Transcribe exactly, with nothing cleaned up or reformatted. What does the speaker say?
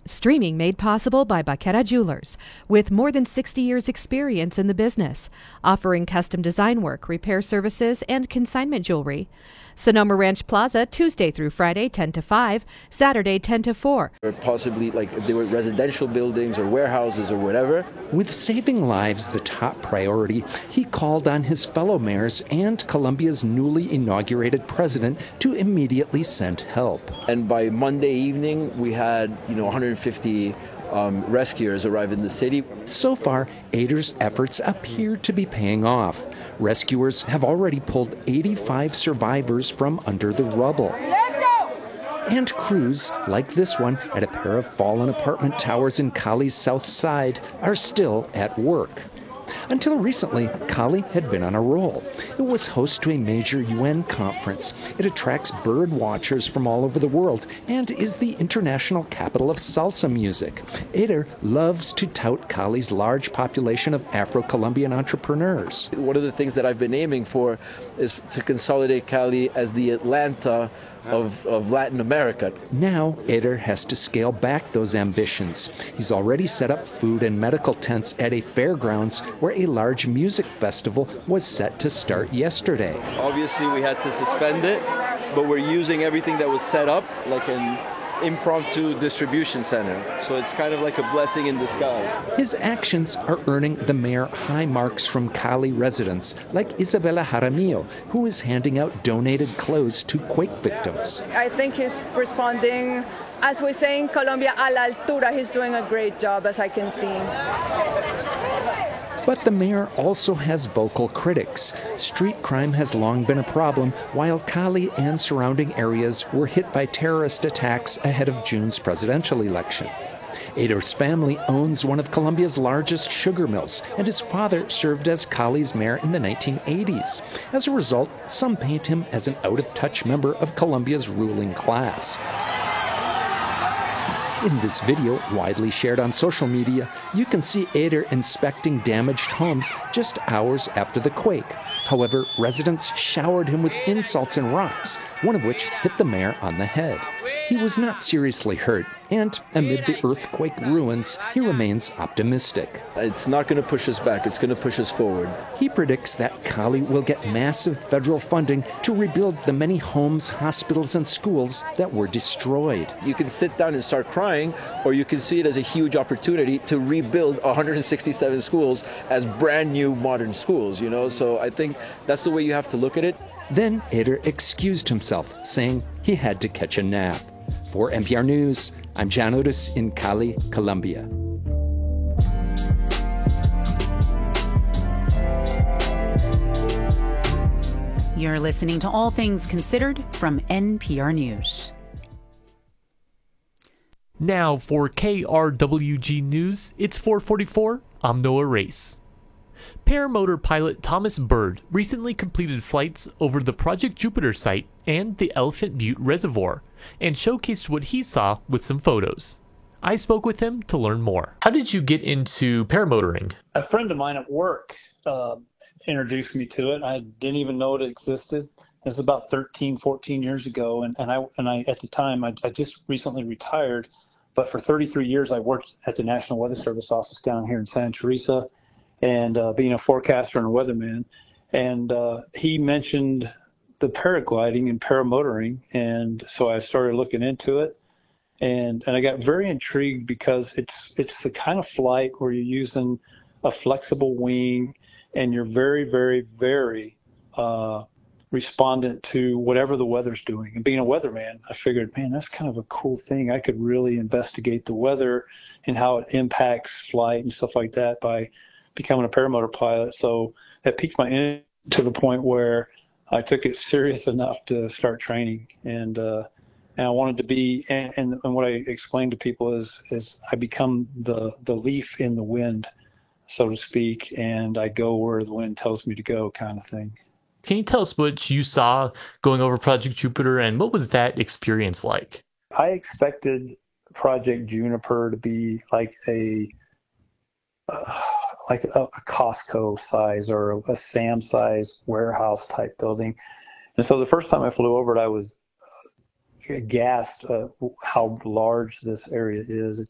Streaming made possible by Baqueta Jewelers, with more than sixty years experience in the business, offering custom design work, repair services, and consignment jewelry. Sonoma Ranch Plaza, Tuesday through Friday, ten to five, Saturday, ten to four. Or possibly, like, if they were residential buildings or warehouses or whatever. With saving lives the top priority, he called on his fellow mayors and Columbia's newly inaugurated president to immediately send help. And by Monday evening, we had, you know, one hundred fifty um, rescuers arrive in the city. So far, Ader's efforts appear to be paying off. Rescuers have already pulled eighty-five survivors from under the rubble. And crews, like this one at a pair of fallen apartment towers in Cali's south side, are still at work. Until recently, Cali had been on a roll. It was host to a major U N conference. It attracts bird watchers from all over the world and is the international capital of salsa music. Ader loves to tout Cali's large population of Afro-Colombian entrepreneurs. One of the things that I've been aiming for is to consolidate Cali as the Atlanta Of, of Latin America. Now, Ader has to scale back those ambitions. He's already set up food and medical tents at a fairgrounds where a large music festival was set to start yesterday. Obviously, we had to suspend it, but we're using everything that was set up like an impromptu distribution center. So it's kind of like a blessing in disguise. His actions are earning the mayor high marks from Cali residents, like Isabela Jaramillo, who is handing out donated clothes to quake victims. I think he's responding, as we say in Colombia, a la altura. He's doing a great job, as I can see. But the mayor also has vocal critics. Street crime has long been a problem, while Cali and surrounding areas were hit by terrorist attacks ahead of June's presidential election. Ader's family owns one of Colombia's largest sugar mills, and his father served as Cali's mayor in the nineteen eighties. As a result, some paint him as an out-of-touch member of Colombia's ruling class. In this video, widely shared on social media, you can see Ader inspecting damaged homes just hours after the quake. However, residents showered him with insults and rocks, one of which hit the mayor on the head. He was not seriously hurt, and amid the earthquake ruins, he remains optimistic. It's not going to push us back, it's going to push us forward. He predicts that Cali will get massive federal funding to rebuild the many homes, hospitals, and schools that were destroyed. You can sit down and start crying, or you can see it as a huge opportunity to rebuild one hundred sixty-seven schools as brand new modern schools, you know? So I think that's the way you have to look at it. Then Ader excused himself, saying he had to catch a nap. For N P R News, I'm John Otis in Cali, Colombia. You're listening to All Things Considered from N P R News. Now for K R W G News, it's four forty-four, I'm Noah Race. Paramotor pilot Thomas Bird recently completed flights over the Project Jupiter site and the Elephant Butte Reservoir, and showcased what he saw with some photos. I spoke with him to learn more. How did you get into paramotoring? A friend of mine at work uh, introduced me to it. I didn't even know it existed. It was about thirteen, fourteen years ago, and, and I and I at the time I, I just recently retired, but for thirty-three years I worked at the National Weather Service office down here in Santa Teresa, and uh, being a forecaster and a weatherman. And uh, he mentioned the paragliding and paramotoring, and so I started looking into it, and and I got very intrigued because it's it's the kind of flight where you're using a flexible wing, and you're very, very, very uh, respondent to whatever the weather's doing. And being a weatherman, I figured, man, that's kind of a cool thing. I could really investigate the weather and how it impacts flight and stuff like that by becoming a paramotor pilot. So that piqued my interest to the point where I took it serious enough to start training. And uh, and I wanted to be, and, and, and what I explained to people is is I become the, the leaf in the wind, so to speak, and I go where the wind tells me to go, kind of thing. Can you tell us what you saw going over Project Jupiter, and what was that experience like? I expected Project Juniper to be like a uh, like a, a Costco size or a, a Sam size warehouse type building. And so the first time I flew over it, I was aghast uh, how large this area is.